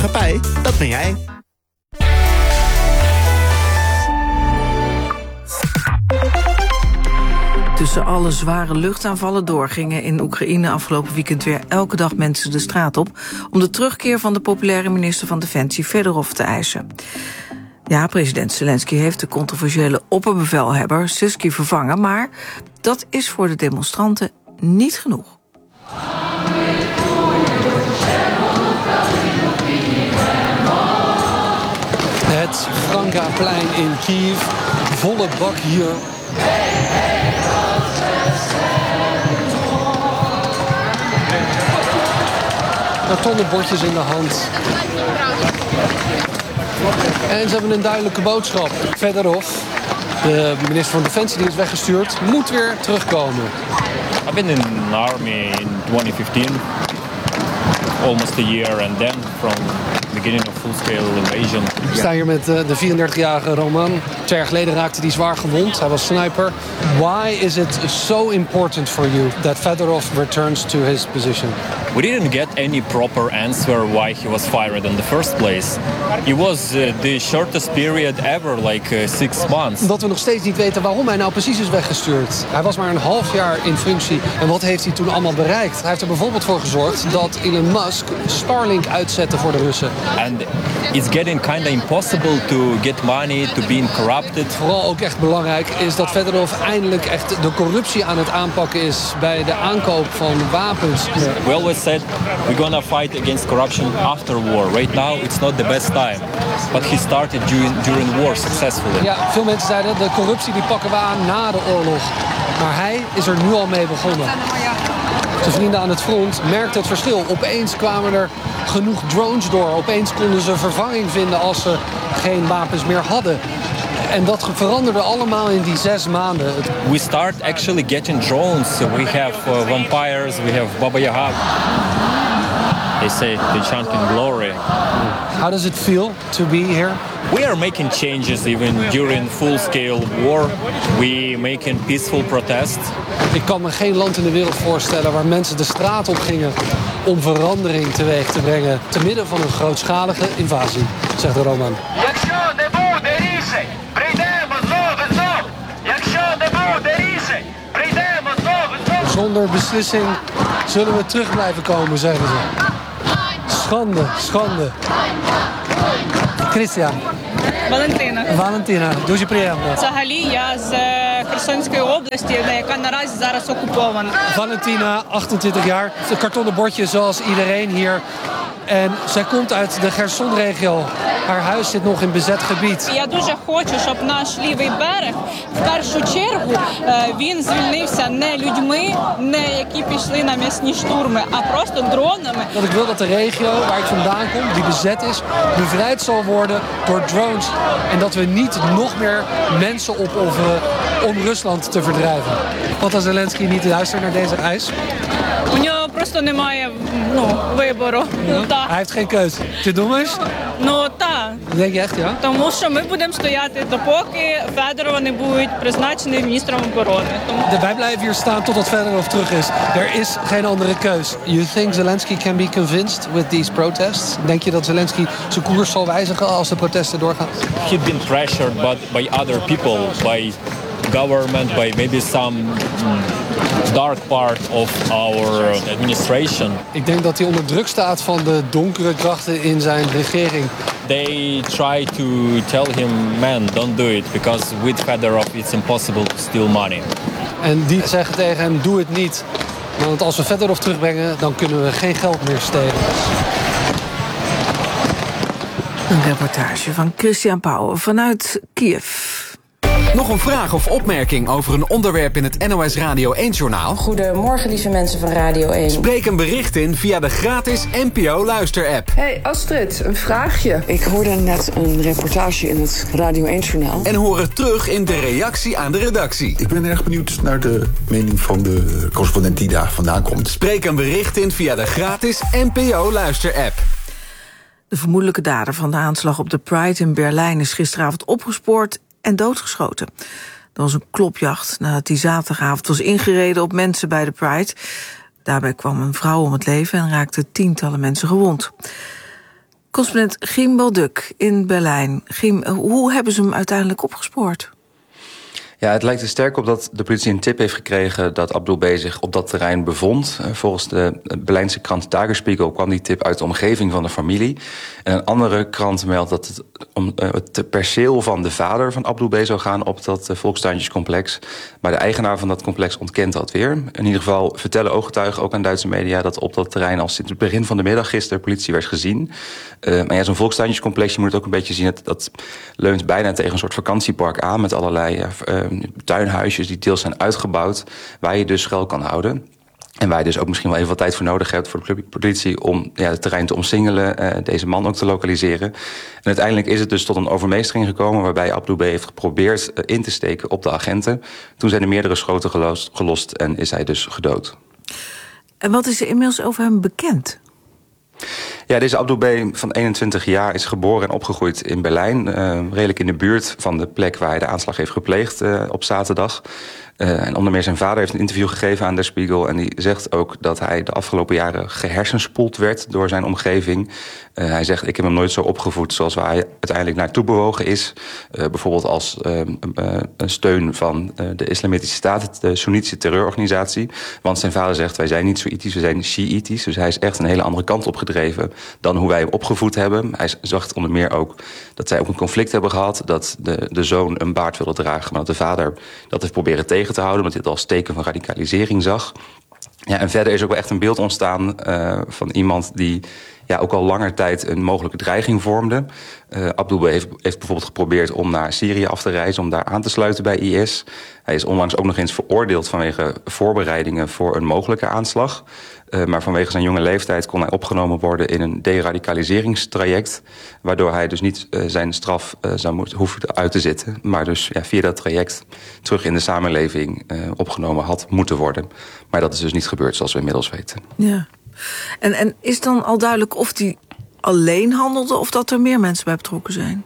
maatschappij, dat ben jij. Tussen alle zware luchtaanvallen door gingen in Oekraïne afgelopen weekend weer elke dag mensen de straat op om de terugkeer van de populaire minister van Defensie Fedorov te eisen. Ja, president Zelensky heeft de controversiële opperbevelhebber Syrskyi vervangen, maar dat is voor de demonstranten niet genoeg. Het Frankaplein in Kiev, volle bak hier. Kartonnen bordjes in de hand. En ze hebben een duidelijke boodschap. Fedorov, de minister van Defensie die is weggestuurd, moet weer terugkomen. I've been in the army in 2015, almost a year, and then from beginning of full-scale invasion. Ik sta hier met de 34-jarige Roman. 2 jaar geleden raakte hij zwaar gewond. Hij was sniper. Why is it so important for you that Fedorov returns to his position? We didn't get any proper answer why he was fired in the first place. It was the shortest period ever, like 6 months. Omdat we nog steeds niet weten waarom hij nou precies is weggestuurd. Hij was maar een half jaar in functie. En wat heeft hij toen allemaal bereikt? Hij heeft er bijvoorbeeld voor gezorgd dat Elon Musk Starlink uitzette voor de Russen. And it's getting kind of impossible to get money, to be corrupted. Vooral ook echt belangrijk is dat Fedorov eindelijk echt de corruptie aan het aanpakken is bij de aankoop van wapens. We always said we're gonna fight against corruption after war. Right now it's not the best time. But he started during war successfully. Ja, veel mensen zeiden de corruptie die pakken we aan na de oorlog. Maar hij is er nu al mee begonnen. Zijn vrienden aan het front merkten het verschil. Opeens kwamen er genoeg drones door. Opeens konden ze vervanging vinden als ze geen wapens meer hadden. En dat veranderde allemaal in die 6 maanden. We start actually getting drones. We have vampires, we have Baba Yaga. They say they chant in glory. How does it feel to be here? We are making changes even during full-scale war. We making peaceful protests. Ik kan me geen land in de wereld voorstellen waar mensen de straat op gingen om verandering teweeg te brengen te midden van een grootschalige invasie, zegt de Roman. Zonder beslissing zullen we terug blijven komen, zeggen ze. Schande, schande. Christian. Валентина, дуже приємно. Взагалі я з Херсонської області, яка наразі зараз окупована. Valentina, 28 jaar, een kartonnen bordje zoals iedereen hier. En zij komt uit de Cherson-regio. Haar huis zit nog in bezet gebied. Я дуже хочу, щоб наш лівий берег в першу чергу він звільнився не людьми, не які пішли на м'ясні штурми, а просто дронами. Dat ik wil dat de regio waar ik vandaan kom, die bezet is, bevrijd zal worden door drones. En dat we niet nog meer mensen opofferen om Rusland te verdrijven. Want als Zelensky niet luistert naar deze eis. У нього просто немає вибору. Hij heeft geen keus. Ти думаєш? Так. Denk je echt, ja? Тому що ми будемо стояти допоки Федорова не буде призначений міністром оборони. Wij blijven hier staan totdat Fedorov terug is. Er is geen andere keus. You think Zelensky can be convinced with these protests? Denk je dat Zelensky zijn koers zal wijzigen als de protesten doorgaan? He'd been pressured by other people, by government, by maybe some dark part of our administration. Ik denk dat hij onder druk staat van de donkere krachten in zijn regering. They try to tell him, man, don't do it, because with Fedorov it's impossible to steal money. En die zeggen tegen hem, doe het niet. Want als we Fedorov terugbrengen, dan kunnen we geen geld meer stelen. Een reportage van Christian Pauwen vanuit Kiev. Nog een vraag of opmerking over een onderwerp in het NOS Radio 1-journaal? Goedemorgen, lieve mensen van Radio 1. Spreek een bericht in via de gratis NPO Luister-app. Hey Astrid, een vraagje. Ik hoorde net een reportage in het Radio 1-journaal. En hoor het terug in de reactie aan de redactie. Ik ben erg benieuwd naar de mening van de correspondent die daar vandaan komt. Spreek een bericht in via de gratis NPO Luister-app. De vermoedelijke dader van de aanslag op de Pride in Berlijn is gisteravond opgespoord en doodgeschoten. Er was een klopjacht nadat hij zaterdagavond was ingereden op mensen bij de Pride. Daarbij kwam een vrouw om het leven en raakten tientallen mensen gewond. Correspondent Giem Balduk in Berlijn. Giem, hoe hebben ze hem uiteindelijk opgespoord? Ja, het lijkt er sterk op dat de politie een tip heeft gekregen dat Abdul B. zich op dat terrein bevond. Volgens de Berlijnse krant Tagesspiegel kwam die tip uit de omgeving van de familie. En een andere krant meldt dat het om het perceel van de vader van Abdul B. zou gaan op dat volkstuintjescomplex. Maar de eigenaar van dat complex ontkent dat weer. In ieder geval vertellen ooggetuigen ook aan Duitse media dat op dat terrein al sinds het begin van de middag gisteren politie werd gezien. Maar ja, zo'n volkstuintjescomplex, je moet het ook een beetje zien, dat leunt bijna tegen een soort vakantiepark aan met allerlei tuinhuisjes die deels zijn uitgebouwd, waar je dus schuil kan houden. En waar je dus ook misschien wel even wat tijd voor nodig hebt voor de politie om het terrein te omsingelen, deze man ook te lokaliseren. En uiteindelijk is het dus tot een overmeestering gekomen waarbij Abdul B. heeft geprobeerd in te steken op de agenten. Toen zijn er meerdere schoten gelost en is hij dus gedood. En wat is er inmiddels over hem bekend? Ja, deze Abdul B. van 21 jaar is geboren en opgegroeid in Berlijn. Redelijk in de buurt van de plek waar hij de aanslag heeft gepleegd op zaterdag. En onder meer zijn vader heeft een interview gegeven aan Der Spiegel. En die zegt ook dat hij de afgelopen jaren gehersenspoeld werd door zijn omgeving. Hij zegt, ik heb hem nooit zo opgevoed zoals waar hij uiteindelijk naartoe bewogen is. Bijvoorbeeld als een steun van de Islamitische Staat, de Soenitische terreurorganisatie. Want zijn vader zegt, wij zijn niet Soenitisch, we zijn Shiïtisch. Dus hij is echt een hele andere kant op gedreven dan hoe wij hem opgevoed hebben. Hij zegt onder meer ook dat zij ook een conflict hebben gehad, dat de zoon een baard wilde dragen, maar dat de vader dat heeft proberen tegen te houden, omdat hij het als teken van radicalisering zag. Ja, en verder is ook wel echt een beeld ontstaan van iemand die ook al langer tijd een mogelijke dreiging vormde. Abdul B. heeft bijvoorbeeld geprobeerd om naar Syrië af te reizen, om daar aan te sluiten bij IS. Hij is onlangs ook nog eens veroordeeld vanwege voorbereidingen voor een mogelijke aanslag. Maar vanwege zijn jonge leeftijd kon hij opgenomen worden in een deradicaliseringstraject, waardoor hij dus niet zijn straf zou hoeven uit te zitten, maar dus via dat traject terug in de samenleving opgenomen had moeten worden. Maar dat is dus niet gebeurd, zoals we inmiddels weten. Ja. En is dan al duidelijk of hij alleen handelde of dat er meer mensen bij betrokken zijn?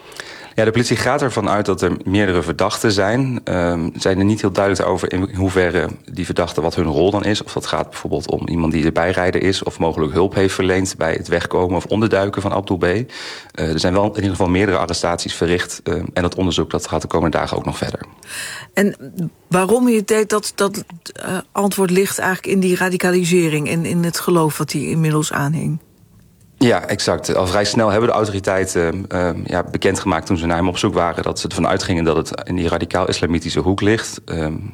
Ja, de politie gaat ervan uit dat er meerdere verdachten zijn. Zijn er niet heel duidelijk over in hoeverre die verdachten wat hun rol dan is. Of dat gaat bijvoorbeeld om iemand die de bijrijder is of mogelijk hulp heeft verleend bij het wegkomen of onderduiken van Abdul B. Er zijn wel in ieder geval meerdere arrestaties verricht. En dat onderzoek dat gaat de komende dagen ook nog verder. En waarom je deed dat antwoord ligt eigenlijk in die radicalisering en in het geloof wat hij inmiddels aanhing? Ja, exact. Al vrij snel hebben de autoriteiten bekendgemaakt toen ze naar hem op zoek waren dat ze ervan uitgingen dat het in die radicaal-islamitische hoek ligt.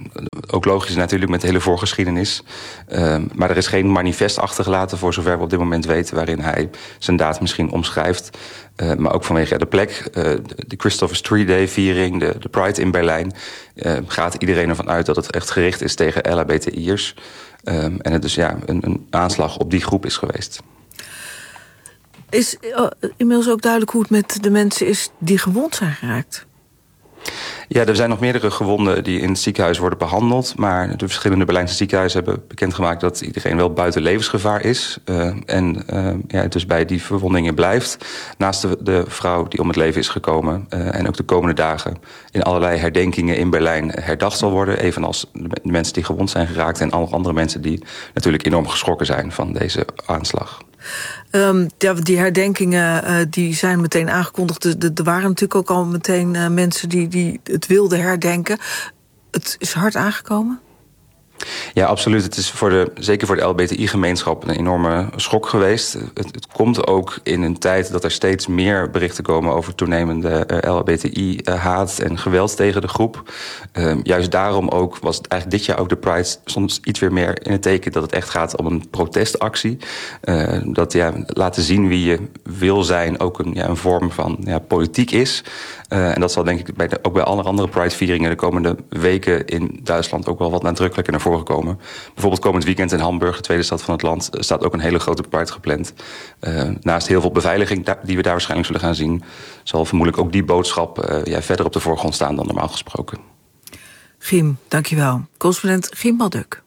Ook logisch natuurlijk met de hele voorgeschiedenis. Maar er is geen manifest achtergelaten voor zover we op dit moment weten waarin hij zijn daad misschien omschrijft. Maar ook vanwege de plek, de Christopher Street Day viering, de Pride in Berlijn, gaat iedereen ervan uit dat het echt gericht is tegen LHBTI'ers. En het dus een aanslag op die groep is geweest. Is inmiddels ook duidelijk hoe het met de mensen is die gewond zijn geraakt? Ja, er zijn nog meerdere gewonden die in het ziekenhuis worden behandeld. Maar de verschillende Berlijnse ziekenhuizen hebben bekendgemaakt dat iedereen wel buiten levensgevaar is. En dus bij die verwondingen blijft. Naast de vrouw die om het leven is gekomen. En ook de komende dagen in allerlei herdenkingen in Berlijn herdacht zal worden. Evenals de mensen die gewond zijn geraakt. En alle andere mensen die natuurlijk enorm geschrokken zijn van deze aanslag. Die herdenkingen die zijn meteen aangekondigd. Er waren natuurlijk ook al meteen mensen die het wilden herdenken. Het is hard aangekomen? Ja, absoluut. Het is zeker voor de LBTI-gemeenschap een enorme schok geweest. Het komt ook in een tijd dat er steeds meer berichten komen over toenemende LBTI-haat en geweld tegen de groep. Juist daarom ook was het eigenlijk dit jaar ook de Pride soms iets weer meer in het teken dat het echt gaat om een protestactie. Dat laten zien wie je wil zijn ook een vorm van politiek is. En dat zal denk ik ook bij alle andere Pride-vieringen de komende weken in Duitsland ook wel wat nadrukkelijker naar voren komen. Bijvoorbeeld komend weekend in Hamburg, de tweede stad van het land, staat ook een hele grote Pride gepland. Naast heel veel beveiliging die we daar waarschijnlijk zullen gaan zien, zal vermoedelijk ook die boodschap verder op de voorgrond staan dan normaal gesproken. Giem, dankjewel. Correspondent Giem Balduk.